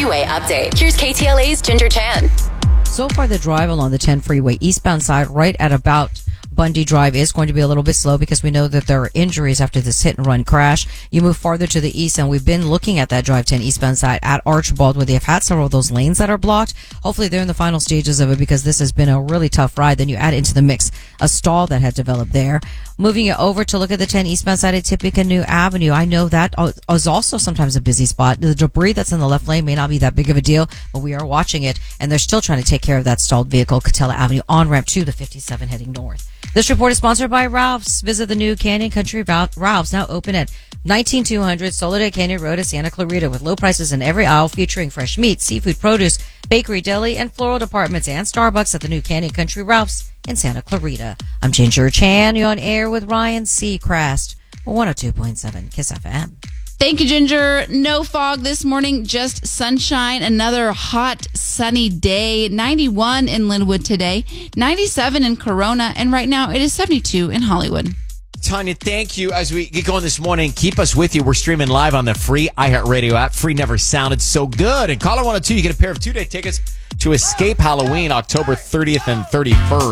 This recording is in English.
freeway update. Here's KTLA's Ginger Chan. So far, the drive along the 10 freeway eastbound side right at about Bundy Drive is going to be a little bit slow because we know that there are injuries after this hit and run crash. You move farther to the east, and we've been looking at that Drive 10 eastbound side at Archibald, where they've had several of those lanes that are blocked. Hopefully they're in the final stages of it because this has been a really tough ride. Then you add into the mix a stall that had developed there. Moving it over to look at the 10 eastbound side at Tippecanoe Avenue. I know that is also sometimes a busy spot. The debris that's in the left lane may not be that big of a deal, but we are watching it, and they're still trying to take care of that stalled vehicle, Catella Avenue on-ramp to the 57 heading north. This report is sponsored by Ralph's. Visit the new Canyon Country Ralph's, now open at 19200 Soledad Canyon Road in Santa Clarita, with low prices in every aisle, featuring fresh meat, seafood, produce, bakery, deli, and floral departments, and Starbucks at the new Canyon Country Ralph's in Santa Clarita. I'm Ginger Chan. You're on air with Ryan Seacrest, 102.7 KISS FM. Thank you, Ginger. No fog this morning, just sunshine. Another hot, sunny day. 91 in Linwood today, 97 in Corona, and right now it is 72 in Hollywood. Tanya, thank you. As we get going this morning, keep us with you. We're streaming live on the free iHeartRadio app. Free never sounded so good. And caller 102, you get a pair of 2-day tickets to Escape Halloween, October 30th and 31st.